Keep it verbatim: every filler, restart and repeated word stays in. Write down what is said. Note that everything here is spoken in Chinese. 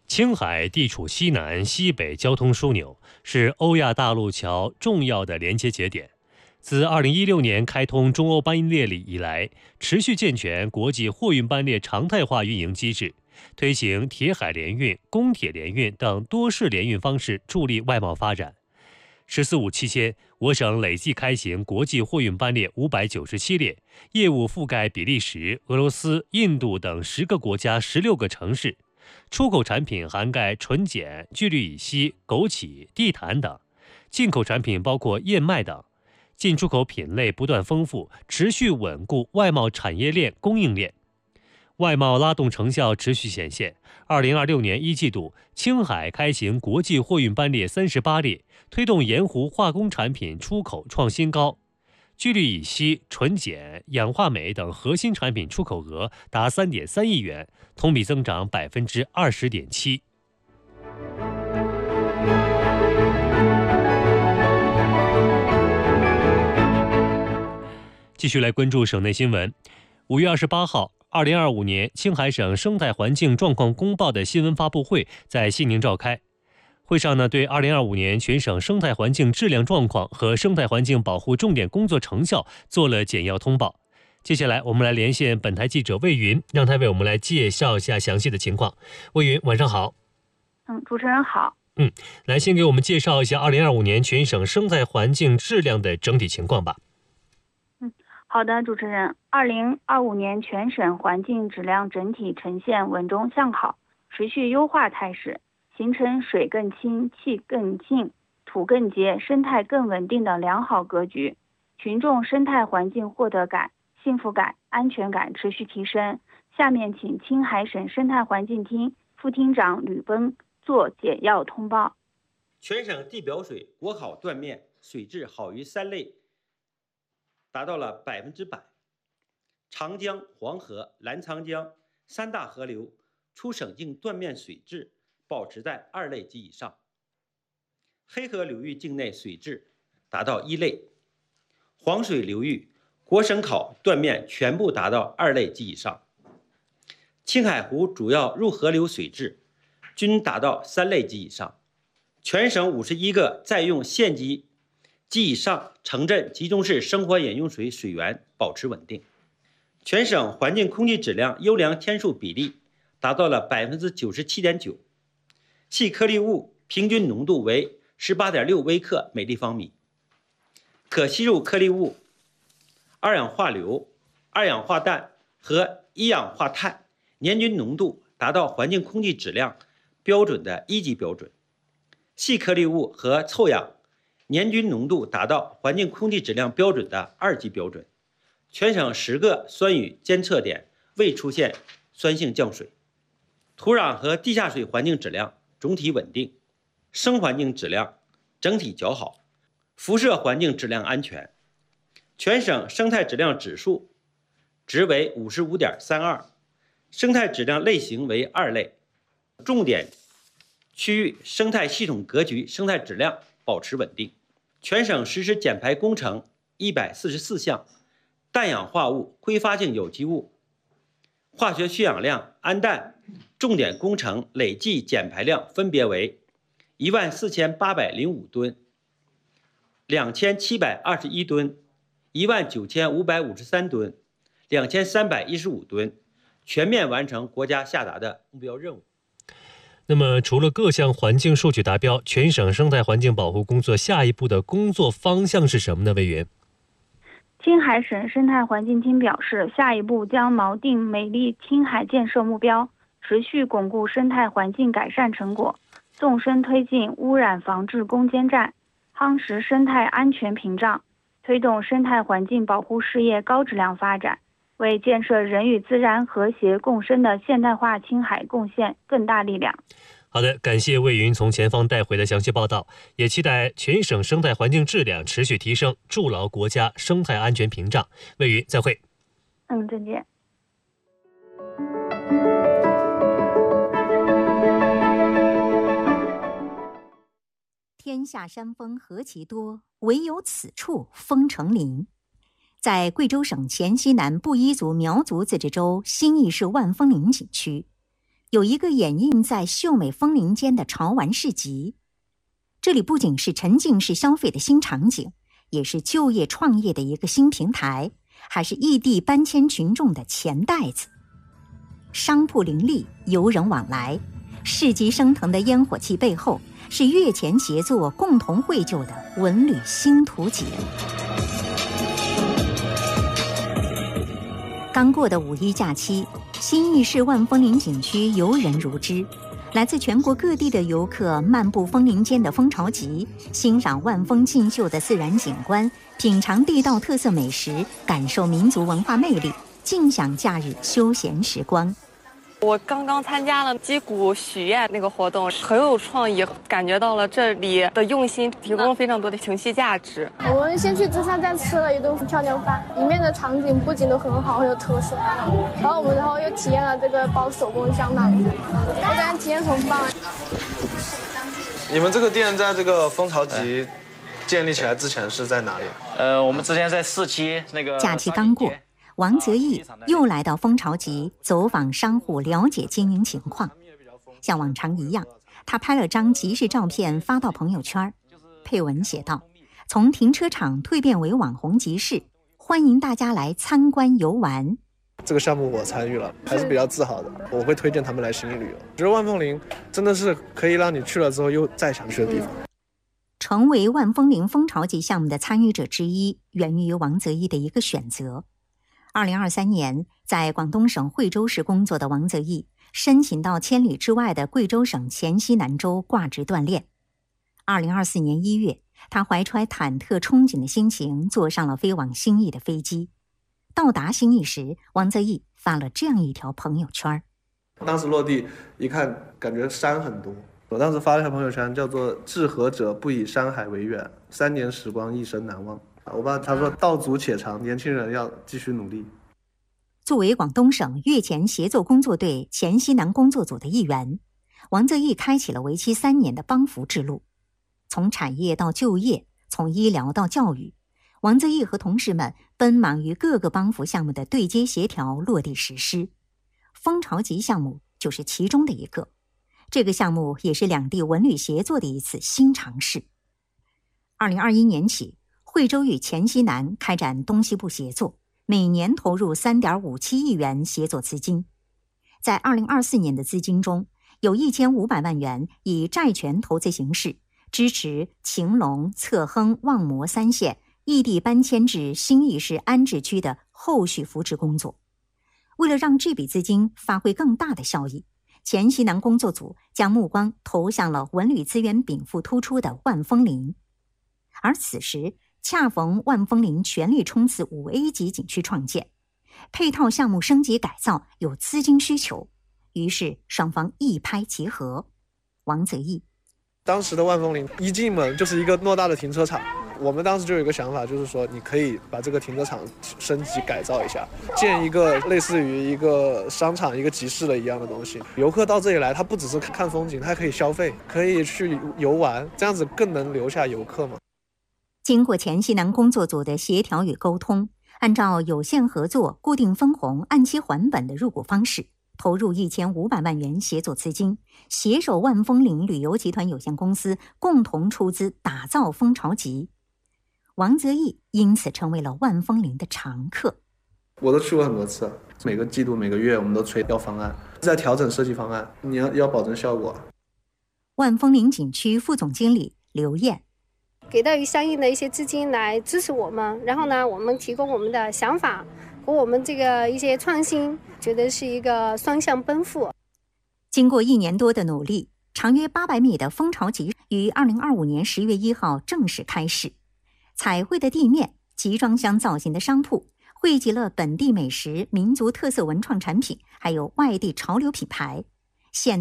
青海地处西南、西北交通枢纽，是欧亚大陆桥重要的连接节点。自二零一六年开通中欧班列以来，持续健全国际货运班列常态化运营机制，推行铁海联运、公铁联运等多式联运方式，助力外贸发展。十四五期间，我省累计开行国际货运班列五百九十七列，业务覆盖比利时、俄罗斯、印度等十个国家十六个城市。出口产品涵盖纯碱、聚氯乙烯、枸杞、地毯等；进口产品包括燕麦等。进出口品类不断丰富，持续稳固外贸产业链、供应链。外贸拉动成效持续显现。二零二六年一季度，青海开行国际货运班列三十八列，推动盐湖化工产品出口创新高。聚氯乙烯、纯碱、氧化镁等核心产品出口额达三点三亿元，同比增长百分之二十点七。继续来关注省内新闻。五月二十八号，二零二五年青海省生态环境状况公报的新闻发布会在西宁召开。会上呢，对二零二五年全省生态环境质量状况和生态环境保护重点工作成效做了简要通报。接下来，我们来连线本台记者魏云，让他为我们来介绍一下详细的情况。魏云，晚上好。 嗯，主持人好。 嗯，来先给我们介绍一下二零二五年全省生态环境质量的整体情况吧。 嗯，好的，主持人。二零二五年全省环境质量整体呈现稳中向好、持续优化态势，形成水更清、气更净、土更洁、生态更稳定的良好格局，群众生态环境获得感、幸福感、安全感持续提升。下面请青海省生态环境厅副厅长吕奔做简要通报。 全省地表水国考断面水质好于三类达到了百分之百，长江、黄河、澜沧江三大河流出省境断面水质保持在二类及以上，黑河流域境内水质达到一类，黄水流域国省考断面全部达到二类及以上，青海湖主要入河流水质均达到三类及以上，全省五十一个在用县级及以上城镇集中式生活饮用水水源保持稳定，全省环境空气质量优良天数比例达到了百分之九十七点九，细颗粒物平均浓度为十八点六微克每立方米，可吸入颗粒物、二氧化硫、二氧化氮和一氧化碳年均浓度达到环境空气质量标准的一级标准，细颗粒物和臭氧年均浓度达到环境空气质量标准的二级标准。全省十个酸雨监测点未出现酸性降水，土壤和地下水环境质量总体稳定，生环境质量整体较好，辐射环境质量安全。全省生态质量指数值为 五十五点三二， 生态质量类型为二类，重点区域生态系统格局生态质量保持稳定。全省实施减排工程一百四十四项，氮氧化物、挥发性有机物、化学血氧量、氨氮重点工程累计减排量分别为一万四千八百零五吨、两千七百二十一吨、一万九千五百五十三吨、两千三百一十五吨，全面完成国家下达的目标任务。 那么除了各项环境数据达标，全省生态环境保护工作下一步的工作方向是什么呢？魏源。 青海省生态环境厅表示，下一步将锚定美丽青海建设目标，持续巩固生态环境改善成果，纵深推进污染防治攻坚战，夯实生态安全屏障，推动生态环境保护事业高质量发展，为建设人与自然和谐共生的现代化青海贡献更大力量。 好的，感谢魏云从前方带回的详细报道，也期待全省生态环境质量持续提升，筑牢国家生态安全屏障。魏云，再会。 嗯，再见。 天下山峰何其多，唯有此处峰成林。在贵州省黔西南布依族苗族自治州兴义市万峰林景区， 有一个掩映在秀美枫林间的潮玩市集。这里不仅是沉浸式消费的新场景，也是就业创业的一个新平台，还是异地搬迁群众的钱袋子。商铺林立，游人往来，市集升腾的烟火气背后，是粤钱协作共同绘就的文旅新图节。刚过的五一假期，新义市万枫林景区游人如织，来自全国各地的游客漫步枫林间的枫潮集，欣赏万峰竞秀的自然景观，品尝地道特色美食，感受民族文化魅力，尽享假日休闲时光。 我刚刚参加了击鼓许愿那个活动，很有创意，感觉到了这里的用心，提供了非常多的情绪价值。 我们先去芝山站吃了一顿跷跷饭，里面的场景布景都很好，很有特色。然后我们然后又体验了这个包手工香囊，我感觉体验很棒。 你们这个店在这个枫潮集建立起来之前是在哪里？ 呃，我们之前在市期那个。 假期刚过，王泽义又来到枫潮集走访商户，了解经营情况。像往常一样，他拍了张即时照片发到朋友圈，配文写道：从停车场蜕变为网红集市，欢迎大家来参观游玩。 这个项目我参与了，还是比较自豪的。我会推荐他们来新义旅游。我觉得万枫林真的是可以让你去了之后又再想去的地方。 成为万枫林枫潮集项目的参与者之一，源于王泽义的一个选择。二零二三年，在广东省惠州市工作的王泽义申请到千里之外的贵州省黔西南州挂职锻炼。二零二四年一月，他怀揣忐忑憧憬的心情，坐上了飞往新义的飞机。到达新义时，王泽义发了这样一条朋友圈。 当时落地一看，感觉山很多。我当时发了条朋友圈，叫做“志合者不以山海为远，三年时光一生难忘”。我爸他说道阻且长，年轻人要继续努力。 作为广东省粤钱协作工作队黔西南工作组的一员，王泽义开启了为期三年的帮扶之路。从产业到就业，从医疗到教育，王泽义和同事们奔忙于各个帮扶项目的对接协调、落地实施。枫潮集项目就是其中的一个。这个项目也是两地文旅协作的一次新尝试。二零二一年起，惠州与黔西南开展东西部协作，每年投入 三点五七亿元协作资金。在二零二四年的资金中，有一千五百万元以债权投资形式支持晴隆、侧亨、望摩三县异地搬迁至新义市安置区的后续扶持工作。为了让这笔资金发挥更大的效益，黔西南工作组将目光投向了文旅资源禀赋突出的万枫林。而此时恰逢万枫林全力冲刺 五 A 级景区创建，配套项目升级改造有资金需求，于是双方一拍即合。王泽义： 当时的万枫林一进门就是一个偌大的停车场，我们当时就有一个想法，就是说你可以把这个停车场升级改造一下，建一个类似于一个商场、一个集市的一样的东西。游客到这里来，他不只是看风景，他还可以消费，可以去游玩，这样子更能留下游客嘛。 经过黔西南工作组的协调与沟通，按照有限合作、固定分红、按期还本的入股方式，投入一千五百万元协作资金，携手万枫林旅游集团有限公司共同出资打造枫潮集。王泽义因此成为了万枫林的常客。 我都去过很多次，每个季度、每个月我们都催要方案，在调整设计方案，你要要保证效果。 万枫林景区副总经理刘燕： 给到于相应的一些资金来支持我们，然后呢，我们提供我们的想法和我们这个一些创新，觉得是一个双向奔赴。 经过一年多的努力，长约八百米的枫潮集于二零二五年十月一号正式开市。彩绘的地面、集装箱造型的商铺，汇集了本地美食、民族特色文创产品，还有外地潮流品牌。现